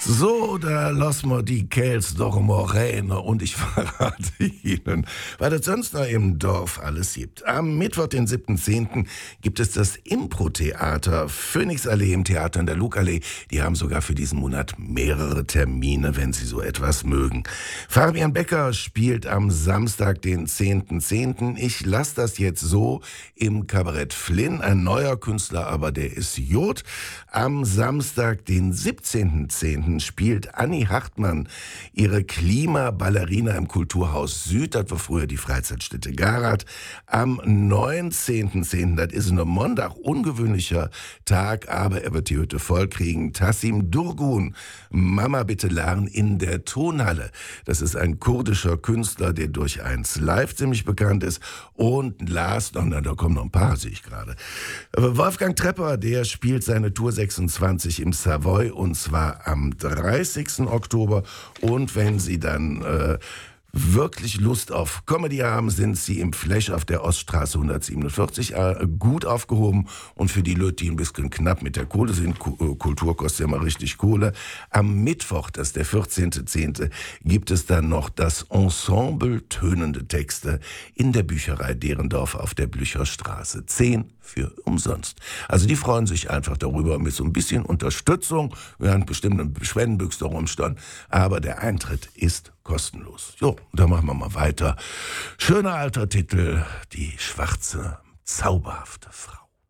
So, da lassen wir die Kerls doch mal rein und ich verrate Ihnen, was es sonst noch im Dorf alles gibt. Am Mittwoch, den 7.10. gibt es das Impro-Theater Phoenixallee im Theater in der Lugallee. Die haben sogar für diesen Monat mehrere Termine, wenn Sie so etwas mögen. Fabian Becker spielt am Samstag, den 10.10. Ich lasse das jetzt so im Kabarett Flynn, ein neuer Künstler, aber der ist Jod. Am Samstag, den 17.10. spielt Anni Hartmann ihre Klimaballerina im Kulturhaus Süd, das war früher die Freizeitstätte Garat. Am 19.10., das ist ein Montag, ungewöhnlicher Tag, aber er wird die Hütte voll kriegen. Tassim Durgun, Mama bitte lernen in der Tonhalle. Das ist ein kurdischer Künstler, der durch eins live ziemlich bekannt ist. Und last, da kommen noch ein paar, sehe ich gerade. Wolfgang Trepper, der spielt seine Tour 26 im Savoy und zwar am 30. Oktober. Und wenn Sie dann wirklich Lust auf Comedy haben, sind Sie im Flash auf der Oststraße 147 gut aufgehoben. Und für die Leute, die ein bisschen knapp mit der Kohle sind, Kultur kostet ja mal richtig Kohle, am Mittwoch, das ist der 14.10., gibt es dann noch das Ensemble Tönende Texte in der Bücherei Derendorf auf der Blücherstraße. 10 für umsonst. Also die freuen sich einfach darüber mit so ein bisschen Unterstützung. Wir haben bestimmt eine Spendenbüchse rumstehen, aber der Eintritt ist kostenlos. Jo, da machen wir mal weiter. Schöner alter Titel, die schwarze, zauberhafte Frau.